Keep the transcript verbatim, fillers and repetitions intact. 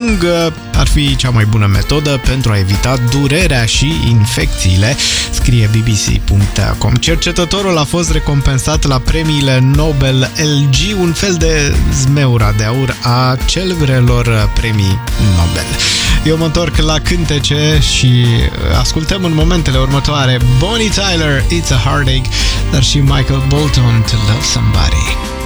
lung ar fi cea mai bună metodă pentru a evita durerea și infecțiile, scrie B B C punct com. Cercetătorul a fost recompensat la premiile Nobel L G, un fel de zmeura de aur a celebrelor premii Nobel. Eu mă întorc la cântece și ascultăm în momentele următoare Bonnie Tyler, It's a Heartache, dar și Michael Bolton, To Love Somebody.